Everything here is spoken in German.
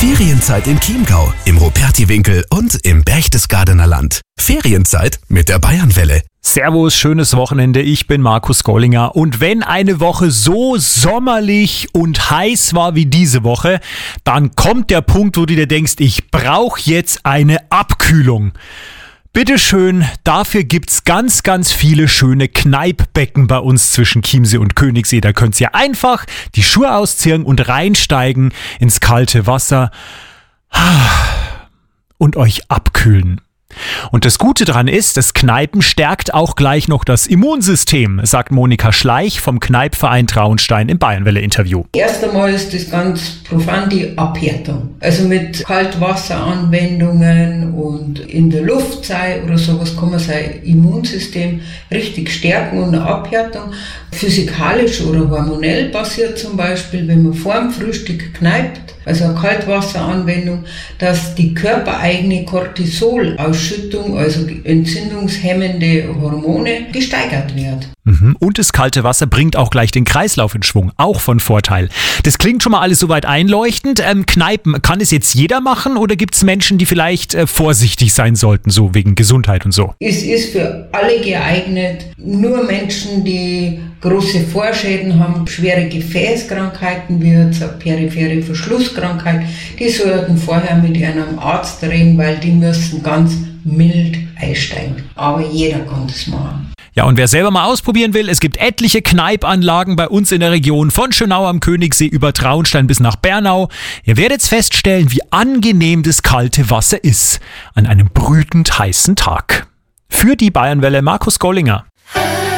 Ferienzeit im Chiemgau, im Rupertiwinkel und im Berchtesgadener Land. Ferienzeit mit der Bayernwelle. Servus, schönes Wochenende, ich bin Markus Gollinger und wenn eine Woche so sommerlich und heiß war wie diese Woche, dann kommt der Punkt, wo du dir denkst, ich brauche jetzt eine Abkühlung. Bitteschön, dafür gibt's ganz, ganz viele schöne Kneippbecken bei uns zwischen Chiemsee und Königssee. Da könnt ihr einfach die Schuhe ausziehen und reinsteigen ins kalte Wasser und euch abkühlen. Und das Gute daran ist, das Kneipen stärkt auch gleich noch das Immunsystem, sagt Monika Schleich vom Kneippverein Traunstein im Bayernwelle-Interview. Erst einmal ist das ganz profan die Abhärtung. Also mit Kaltwasseranwendungen und in der Luft sei oder sowas kann man sein Immunsystem richtig stärken und eine Abhärtung. Physikalisch oder hormonell passiert zum Beispiel, wenn man vor dem Frühstück kneipt, also eine Kaltwasseranwendung, dass die körpereigene Cortisolausschüttung, also entzündungshemmende Hormone, gesteigert wird. Und das kalte Wasser bringt auch gleich den Kreislauf in Schwung, auch von Vorteil. Das klingt schon mal alles soweit einleuchtend. Kneipen, kann es jetzt jeder machen oder gibt es Menschen, die vielleicht vorsichtig sein sollten, so wegen Gesundheit und so? Es ist für alle geeignet, nur Menschen, die große Vorschäden haben, schwere Gefäßkrankheiten wie jetzt eine periphere Verschlusskrankheit, die sollten vorher mit einem Arzt reden, weil die müssen ganz mild einsteigen. Aber jeder kann das machen. Ja, und wer selber mal ausprobieren will, es gibt etliche Kneippanlagen bei uns in der Region, von Schönau am Königssee über Traunstein bis nach Bernau. Ihr werdet feststellen, wie angenehm das kalte Wasser ist an einem brütend heißen Tag. Für die Bayernwelle Markus Gollinger.